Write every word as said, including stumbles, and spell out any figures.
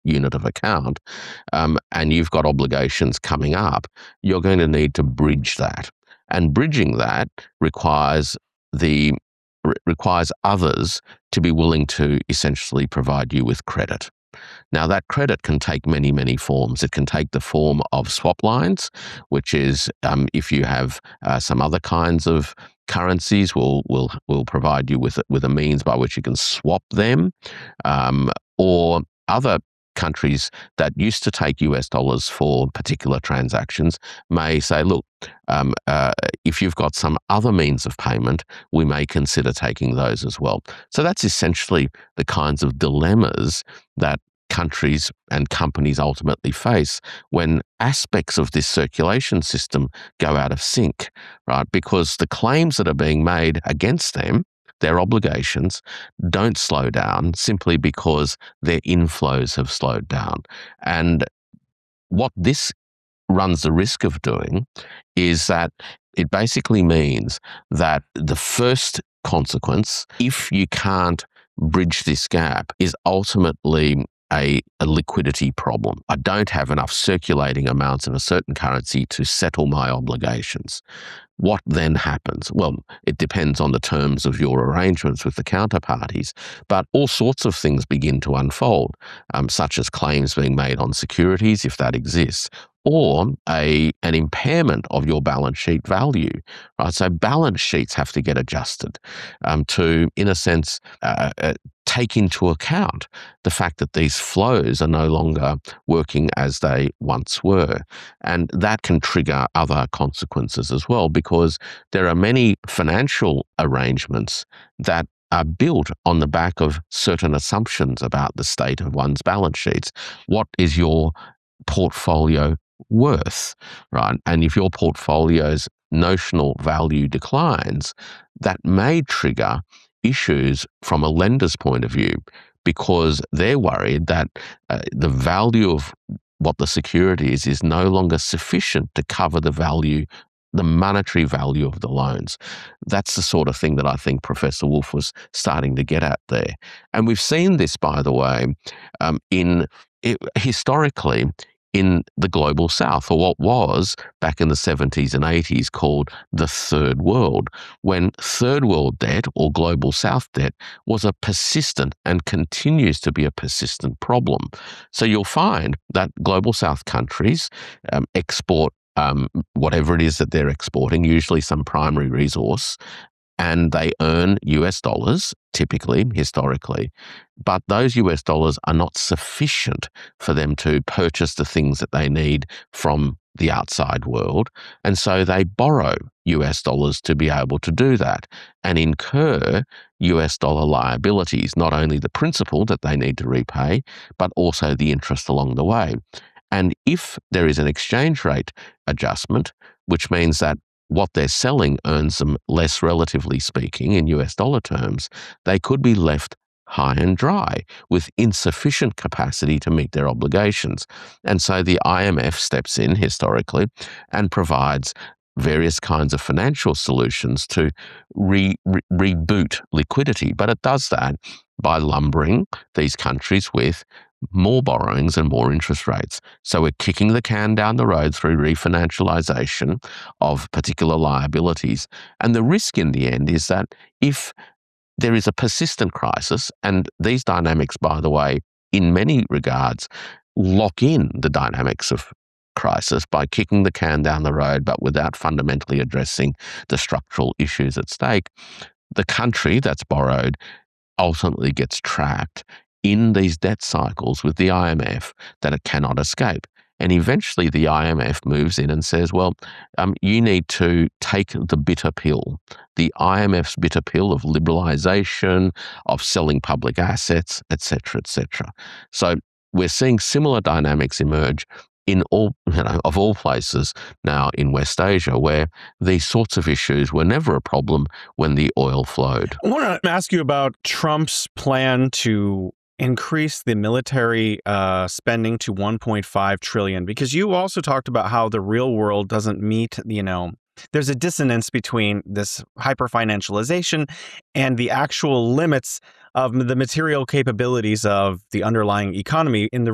unit of account, um, and you've got obligations coming up, you're going to need to bridge that. And bridging that requires the re- requires others to be willing to essentially provide you with credit. Now, that credit can take many, many forms. It can take the form of swap lines, which is um, if you have uh, some other kinds of currencies, we'll, we'll, we'll provide you with, with a means by which you can swap them, um, or other countries that used to take U S dollars for particular transactions may say, look, um, uh, if you've got some other means of payment, we may consider taking those as well. So that's essentially the kinds of dilemmas that countries and companies ultimately face when aspects of this circulation system go out of sync, right? Because the claims that are being made against them, their obligations, don't slow down simply because their inflows have slowed down. And what this runs the risk of doing is that it basically means that the first consequence, if you can't bridge this gap, is ultimately a, a liquidity problem. I don't have enough circulating amounts of a certain currency to settle my obligations. What then happens? Well, it depends on the terms of your arrangements with the counterparties, but all sorts of things begin to unfold, um, such as claims being made on securities, if that exists, or a an impairment of your balance sheet value. Right? So balance sheets have to get adjusted um, to, in a sense, uh, uh, take into account the fact that these flows are no longer working as they once were. And that can trigger other consequences as well, because there are many financial arrangements that are built on the back of certain assumptions about the state of one's balance sheets. What is your portfolio worth, right? And if your portfolio's notional value declines, that may trigger issues from a lender's point of view, because they're worried that uh, the value of what the security is is no longer sufficient to cover the value, the monetary value of the loans. That's the sort of thing that I think Professor Wolf was starting to get at there. And we've seen this, by the way, um, in it, historically, in the global south, or what was back in the seventies and eighties called the third world, when third world debt or global south debt was a persistent and continues to be a persistent problem. So you'll find that global south countries um, export um, whatever it is that they're exporting, usually some primary resource, and they earn U S dollars, typically, historically, but those U S dollars are not sufficient for them to purchase the things that they need from the outside world, and so they borrow U S dollars to be able to do that and incur U S dollar liabilities, not only the principal that they need to repay, but also the interest along the way. And if there is an exchange rate adjustment, which means that what they're selling earns them less, relatively speaking, in U S dollar terms, they could be left high and dry with insufficient capacity to meet their obligations. And so the I M F steps in historically and provides various kinds of financial solutions to re- re- reboot liquidity. But it does that by lumbering these countries with more borrowings and more interest rates. So we're kicking the can down the road through refinancialization of particular liabilities. And the risk in the end is that if there is a persistent crisis, and these dynamics, by the way, in many regards, lock in the dynamics of crisis by kicking the can down the road, but without fundamentally addressing the structural issues at stake, the country that's borrowed ultimately gets trapped in these debt cycles with the I M F that it cannot escape. And eventually the I M F moves in and says, well, um, you need to take the bitter pill, the I M F's bitter pill of liberalization, of selling public assets, et cetera, et cetera. So we're seeing similar dynamics emerge in all, you know, of all places now in West Asia, where these sorts of issues were never a problem when the oil flowed. I want to ask you about Trump's plan to increase the military uh, spending to one point five trillion dollars, because you also talked about how the real world doesn't meet, you know, there's a dissonance between this hyper-financialization and the actual limits of the material capabilities of the underlying economy in the